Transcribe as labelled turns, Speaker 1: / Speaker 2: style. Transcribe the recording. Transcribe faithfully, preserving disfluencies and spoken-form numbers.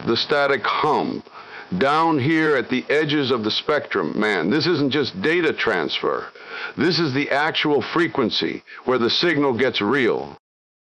Speaker 1: the static hum. Down here at the edges of the spectrum, man, this isn't just data transfer. This is the actual frequency where the signal gets real.